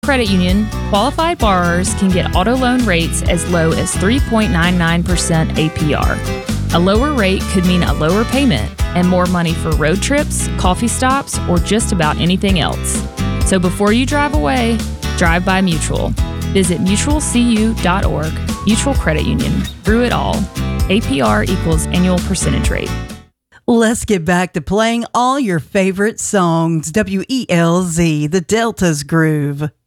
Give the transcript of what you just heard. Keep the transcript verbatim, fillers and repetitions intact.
Credit Union, qualified borrowers can get auto loan rates as low as three point nine nine percent A P R. A lower rate could mean a lower payment and more money for road trips, coffee stops, or just about anything else. So before you drive away, drive by Mutual. Visit mutual c u dot org. Mutual Credit Union. Through it all. A P R equals annual percentage rate. Let's get back to playing all your favorite songs. W E L Z, the Delta's Groove.